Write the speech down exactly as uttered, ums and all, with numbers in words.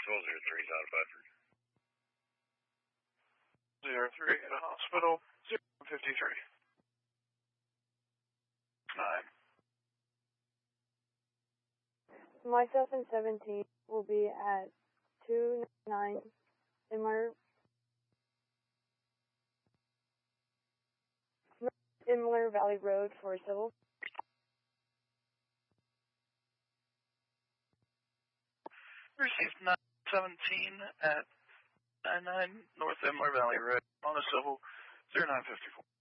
Hospital, zero three is out of Bedford. Zero three at a hospital, zero fifty-three. Nine. Myself and seventeen will be at two nine Imler, Imler Valley Road for civil. Received nine seventeen at nine nine North Imler Valley Road on a civil, zero nine fifty-four.